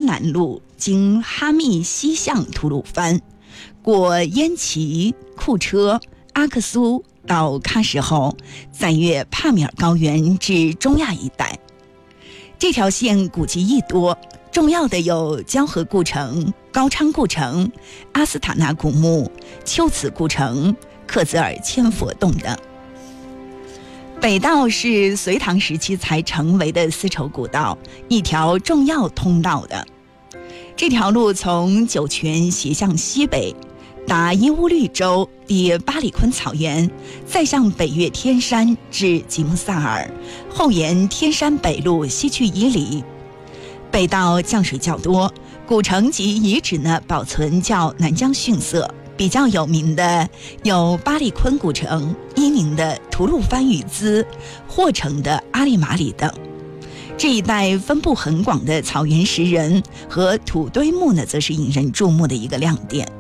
南路，经哈密西向吐鲁番，过烟齐、库车、阿克苏到喀什后，再越帕米尔高原至中亚一带。这条线古迹亦多，重要的有交河故城、高昌故城、阿斯塔纳古墓、丘兹故城、克孜尔千佛洞等。北道是隋唐时期才成为的丝绸古道，一条重要通道的。这条路从酒泉斜向西北，达伊乌律州第巴里坤草原，再向北越天山至吉木萨尔，后沿天山北路西去伊犁。北道降水较多，古城及遗址呢保存较南疆逊色。比较有名的有巴里坤古城、伊宁的吐鲁番语兹、霍城的阿里马里等。这一带分布很广的草原石人和土堆墓呢，则是引人注目的一个亮点。